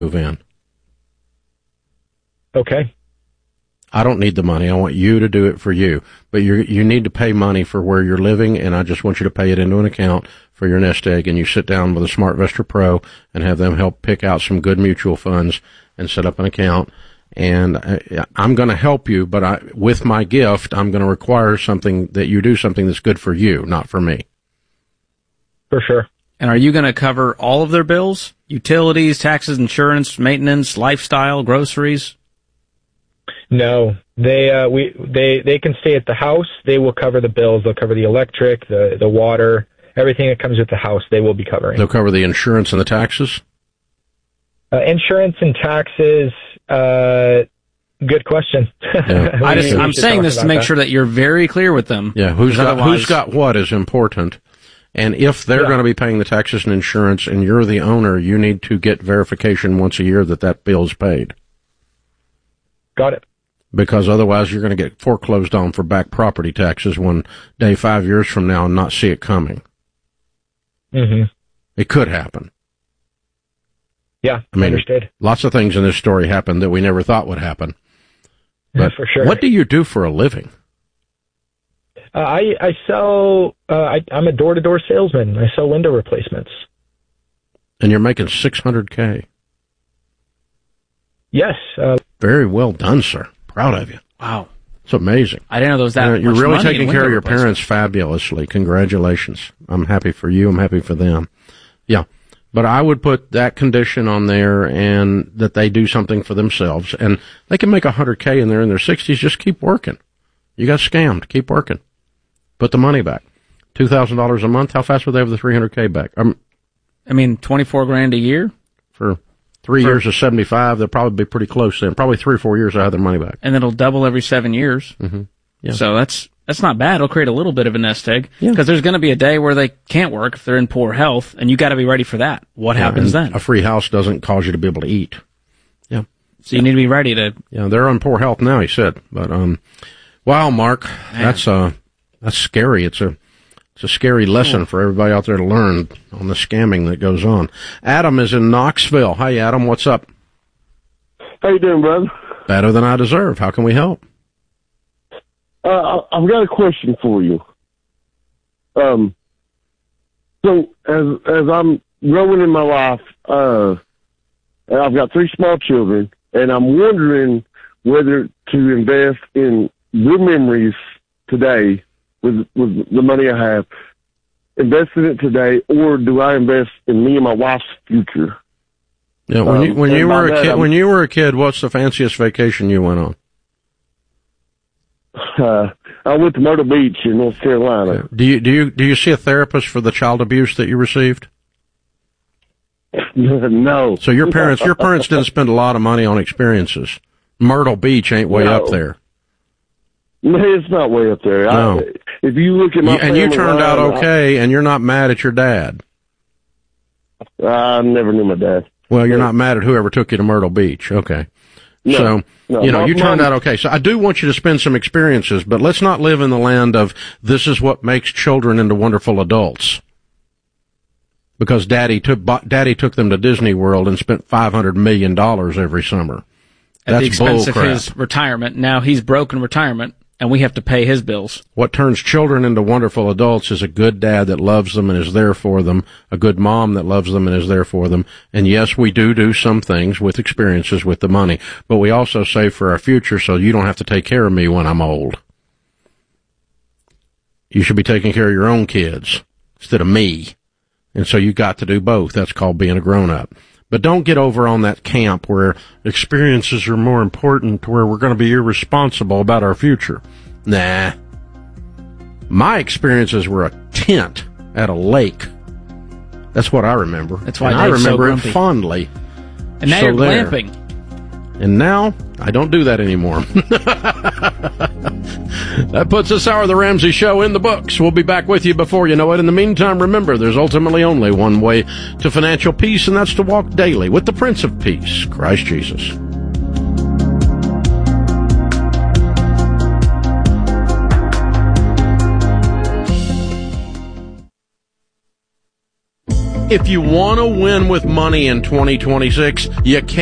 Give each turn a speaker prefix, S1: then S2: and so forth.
S1: move in.
S2: Okay.
S1: I don't need the money. I want you to do it for you. But you need to pay money for where you're living, and I just want you to pay it into an account for your nest egg, and you sit down with a SmartVestor Pro and have them help pick out some good mutual funds and set up an account. And I'm going to help you, but with my gift, I'm going to require something that you do something that's good for you, not for me.
S2: For sure.
S3: And are you going to cover all of their bills? Utilities, taxes, insurance, maintenance, lifestyle, groceries?
S2: No, they can stay at the house. They will cover the bills. They'll cover the electric, the water, everything that comes with the house. They will be covering.
S1: They'll cover the insurance and the taxes.
S2: Insurance and taxes. Good question.
S1: Yeah.
S3: I'm saying this to make sure that you're very clear with them.
S1: Yeah, who's got what is important. And if they're going to be paying the taxes and insurance and you're the owner, you need to get verification once a year that bill's paid.
S2: Got it.
S1: Because otherwise you're going to get foreclosed on for back property taxes one day 5 years from now and not see it coming.
S2: Mm-hmm.
S1: It could happen.
S2: Yeah,
S1: I mean,
S2: understood.
S1: Lots of things in this story happened that we never thought would happen. But
S2: for sure.
S1: What do you do for a living?
S2: I sell, I'm a door-to-door salesman. I sell window replacements.
S1: And you're making $600K.
S2: Yes.
S1: Very well done, sir. Proud of you.
S3: Wow.
S1: It's amazing.
S3: I didn't know there was that
S1: You're
S3: much
S1: really
S3: money
S1: taking
S3: in
S1: care of your
S3: window
S1: parents fabulously. Congratulations. I'm happy for you. I'm happy for them. Yeah. But I would put that condition on there and that they do something for themselves. And they can make $100K and they're in their 60s. Just keep working. You got scammed. Keep working. Put the money back. $2,000 a month. How fast would they have the $300K back?
S3: I mean, $24,000 a year?
S1: For 3 years of 75, they'll probably be pretty close then. Probably 3 or 4 years they'll have their money back.
S3: And it'll double every 7 years.
S1: Mm-hmm. Yeah.
S3: So that's not bad. It'll create a little bit of a nest egg.
S1: Yeah.
S3: Because there's going to be a day where they can't work if they're in poor health, and you got to be ready for that. What happens then?
S1: A free house doesn't cause you to be able to eat. Yeah.
S3: So you need to be ready to...
S1: Yeah, they're in poor health now, he said. But, wow, Mark, that's scary. It's a scary lesson for everybody out there to learn on the scamming that goes on. Adam is in Knoxville. Hi, Adam. What's up?
S4: How you doing, brother?
S1: Better than I deserve. How can we help?
S4: I've got a question for you. So as I'm growing in my life, I've got 3 small children, and I'm wondering whether to invest in good memories today with the money I have, invest in it today, or do I invest in me and my wife's future?
S1: Yeah, when you were a kid, what's the fanciest vacation you went on?
S4: I went to Myrtle Beach in North Carolina.
S1: Do you see a therapist for the child abuse that you received?
S4: No.
S1: So your parents didn't spend a lot of money on experiences. Myrtle Beach ain't way up there.
S4: No, it's not way up there.
S1: No.
S4: If you look at my
S1: and you turned out okay, and you're not mad at your dad.
S4: I never knew my dad.
S1: Well, you're not mad at whoever took you to Myrtle Beach. Okay.
S4: No,
S1: you turned out okay. So I do want you to spend some experiences, but let's not live in the land of this is what makes children into wonderful adults. Because Daddy took them to Disney World and spent $500 million every summer.
S3: At the expense of his retirement. Now he's broke in retirement, and we have to pay his bills.
S1: What turns children into wonderful adults is a good dad that loves them and is there for them, a good mom that loves them and is there for them. And yes, we do some things with experiences with the money, but we also save for our future so you don't have to take care of me when I'm old. You should be taking care of your own kids instead of me. And so you got to do both. That's called being a grown-up. But don't get over on that camp where experiences are more important, where we're going to be irresponsible about our future. Nah. My experiences were a tent at a lake. That's what I remember.
S3: That's why
S1: I remember
S3: so
S1: it fondly.
S3: And now you're glamping.
S1: And now I don't do that anymore. That puts this hour of the Ramsey Show in the books. We'll be back with you before you know it. In the meantime, remember, there's ultimately only one way to financial peace, and that's to walk daily with the Prince of Peace, Christ Jesus. If you want to win with money in 2026, you can't